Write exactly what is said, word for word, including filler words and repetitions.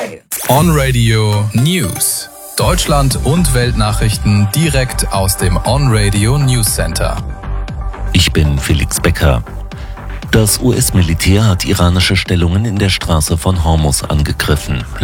On Radio News. Deutschland und Weltnachrichten direkt aus dem On Radio News Center. Ich bin Felix Becker. Das U S-Militär hat iranische Stellungen in der Straße von Hormuz angegriffen.